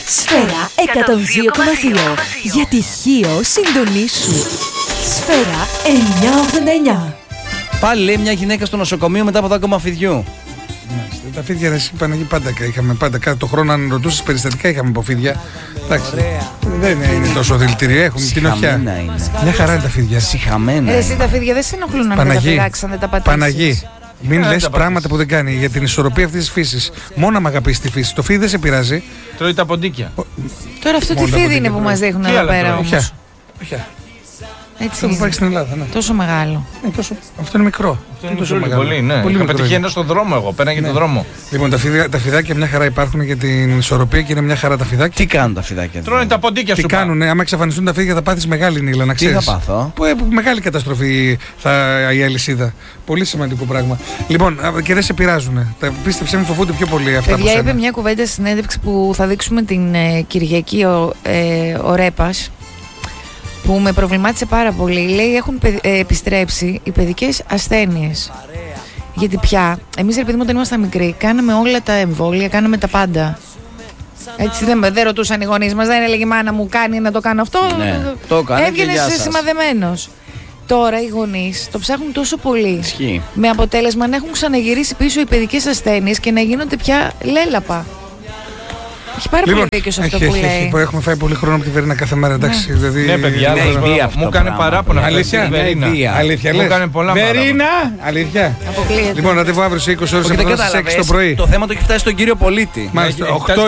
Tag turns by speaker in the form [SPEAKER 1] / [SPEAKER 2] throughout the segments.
[SPEAKER 1] Σφαίρα 102,2. Γιατί Χίο συντονίσου. Σφαίρα 989.
[SPEAKER 2] Πάλι λέει μια γυναίκα στο νοσοκομείο μετά από δάκωμα φιδιού.
[SPEAKER 3] Τα φίδια Παναγί πάντα είχαμε. Κάθε το χρόνο, αν ρωτούσες περιστατικά, είχαμε από φίδια. Εντάξει, δεν είναι τόσο δηλητήριο. Έχουν κοινοχιά. Μια χαρά είναι τα φίδια.
[SPEAKER 2] Συχαμένα.
[SPEAKER 4] Εσύ τα φίδια δεν σε ενοχλούν να τα πειράξεις, αν δεν τα πατήσεις.
[SPEAKER 3] Παναγί. Μην λες πράγματα που δεν κάνει για την ισορροπία αυτής της φύσης. Μόνο άμα αγαπήσεις τη φύση. Το φίδι δεν σε πειράζει.
[SPEAKER 5] Τρώει τα ποντίκια.
[SPEAKER 4] Τώρα αυτό τι φίδι είναι που μας δείχνουν εδώ πέρα όμως? Έτσι
[SPEAKER 3] αυτό που υπάρχει στην Ελλάδα. Ναι.
[SPEAKER 4] Τόσο μεγάλο.
[SPEAKER 3] Αυτό είναι μικρό.
[SPEAKER 5] Αυτό είναι τόσο μεγάλο. Πολύ, ναι. Είχα πετυχεί ένα στον δρόμο εγώ. Πέραγε τον δρόμο.
[SPEAKER 3] Λοιπόν, τα φιδάκια μια χαρά υπάρχουν για την ισορροπία και είναι μια χαρά τα φιδάκια.
[SPEAKER 2] Τι κάνουν τα φιδάκια?
[SPEAKER 5] Τρώνε τα ποντίκια σου.
[SPEAKER 3] Τι κάνουν, άμα εξαφανιστούν τα φίδια θα πάθεις μεγάλη νύλα, να ξέρεις.
[SPEAKER 2] Τι θα πάθω?
[SPEAKER 3] Μεγάλη καταστροφή η αλυσίδα. Πολύ σημαντικό πράγμα. Λοιπόν, και δεν σε πειράζουν. Πίστεψε, με φοβούνται πιο πολύ αυτά.
[SPEAKER 4] Παιδιά, είπε μια κουβέντα στη συνέντευξη που θα δείξουμε την Κυριακή ο Ρέπας, που με προβλημάτισε πάρα πολύ. Λέει έχουν επιστρέψει οι παιδικές ασθένειες. Γιατί πια, εμείς ρε παιδί μου όταν ήμασταν μικροί, κάναμε όλα τα εμβόλια, κάναμε τα πάντα. Έτσι δεν ρωτούσαν οι γονείς μας, δεν έλεγε η μάνα μου κάνει να το κάνω αυτό.
[SPEAKER 2] Ναι, το έκανε.
[SPEAKER 4] Έβγαινες σημαδεμένος. Τώρα οι γονείς το ψάχνουν τόσο πολύ.
[SPEAKER 2] Ισχύει.
[SPEAKER 4] Με αποτέλεσμα να έχουν ξαναγυρίσει πίσω οι παιδικές ασθένειες και να γίνονται πια λέλαπα. Έχει πάρα πολύ δίκιο σε αυτό που λέει.
[SPEAKER 3] Έχουμε φάει πολύ χρόνο από τη Βερίνα κάθε μέρα, εντάξει. Δηλαδή,
[SPEAKER 5] ναι, παιδιά, μου έκανε παράπονα.
[SPEAKER 3] Αλήθεια, αλήθεια.
[SPEAKER 5] Μου έκανε πολλά
[SPEAKER 3] παράπονα. Βερίνα, αλήθεια.
[SPEAKER 4] Αποκλείεται.
[SPEAKER 3] Λοιπόν, ραντεβού αύριο σε 20 ώρες από τις 6 το πρωί.
[SPEAKER 2] Το θέμα το έχει φτάσει στον κύριο πολίτη.
[SPEAKER 3] Μάλιστα,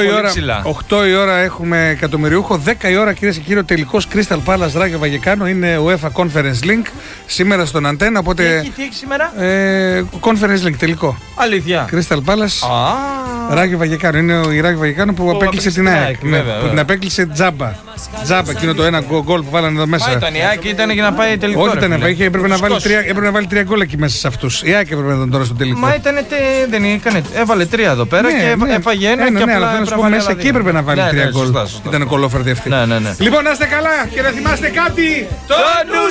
[SPEAKER 3] 8 η ώρα έχουμε εκατομμυριούχο, 10 η ώρα κυρίες και κύριοι, ο τελικός Crystal Palace Ράγιο Βαγεκάνο είναι UEFA Conference Link σήμερα στον Αντένα. Οπότε.
[SPEAKER 5] Τι έχει σήμερα?
[SPEAKER 3] Conference Link, τελικό.
[SPEAKER 5] Αλήθεια.
[SPEAKER 3] Crystal Palace Ράγιο Βαγεκάνο. Είναι η Ράγιο Βαγεκάνο που απέκλεισε την ΑΕΚ. Που την απέκλεισε τζάμπα. Τζάμπα, εκείνο το ένα γκολ που βάλανε εδώ μέσα.
[SPEAKER 5] Μα ήταν η ΑΕΚ, ήταν για να πάει τελικό.
[SPEAKER 3] Όχι, έπρεπε να βάλει 3 γκολ εκεί μέσα σε αυτούς. Η ΑΕΚ έπρεπε να ήταν τώρα στο τελικό.
[SPEAKER 5] Μα ήταν. Δεν έκανε. Έβαλε 3 εδώ πέρα και έφαγε ένα.
[SPEAKER 3] Ναι, αλλά θέλω να σου πω μέσα εκεί έπρεπε να βάλει 3 γκολ. Ήταν κολόφερτη αυτή.
[SPEAKER 5] Ναι.
[SPEAKER 3] Λοιπόν, να είστε καλά και να θυμάστε κάτι. Το νου